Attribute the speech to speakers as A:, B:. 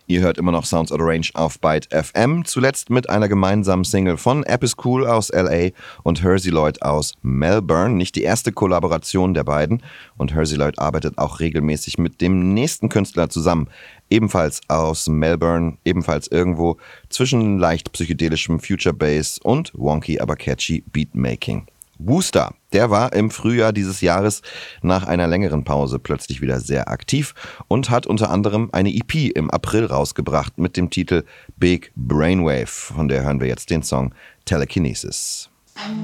A: Ihr hört immer noch Sounds Out of Range auf Byte FM, zuletzt mit einer gemeinsamen Single von Apis Cool aus LA und Hersey Lloyd aus Melbourne. Nicht die erste Kollaboration der beiden, und Hersey Lloyd arbeitet auch regelmäßig mit dem nächsten Künstler zusammen. Ebenfalls aus Melbourne, ebenfalls irgendwo zwischen leicht psychedelischem Future Bass und wonky, aber catchy Beatmaking. Wooster, der war im Frühjahr dieses Jahres nach einer längeren Pause plötzlich wieder sehr aktiv und hat unter anderem eine EP im April rausgebracht mit dem Titel Big Brainwave. Von der hören wir jetzt den Song Telekinesis.